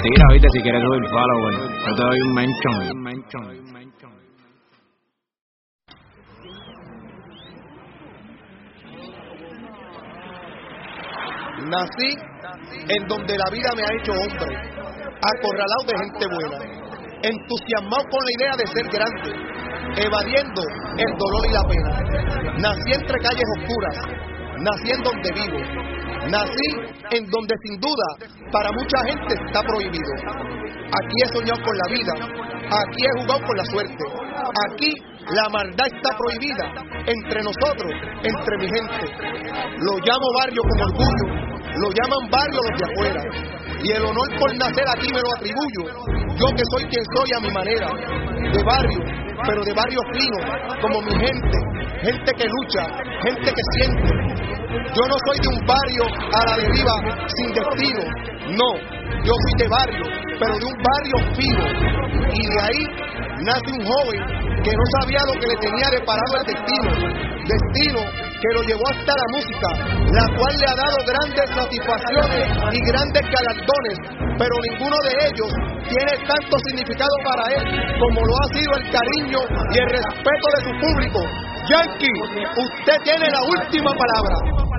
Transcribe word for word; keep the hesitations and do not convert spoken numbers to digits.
tira, viste, si quieres subir follower. Yo te doy un mention. Nací en donde la vida me ha hecho hombre, acorralado de gente buena, entusiasmado con la idea de ser grande, evadiendo el dolor y la pena. Nací entre calles oscuras, nací en donde vivo, nací en donde sin duda para mucha gente está prohibido. Aquí he soñado con la vida, aquí he jugado con la suerte, aquí la maldad está prohibida entre nosotros, entre mi gente. Lo llamo barrio con orgullo, lo llaman barrio los de afuera, y el honor por nacer aquí me lo atribuyo, yo que soy quien soy a mi manera, de barrio, pero de barrio fino, como mi gente, gente que lucha, gente que siente. Yo no soy de un barrio a la deriva sin destino, no, yo soy de barrio, pero de un barrio fino, y de ahí nace un joven que no sabía lo que le tenía deparado el destino, destino que lo llevó hasta la música, la cual le ha dado grandes satisfacciones y grandes galardones, pero ninguno de ellos tiene tanto significado para él como lo ha sido el cariño y el respeto de su público. Yankee, usted tiene la última palabra.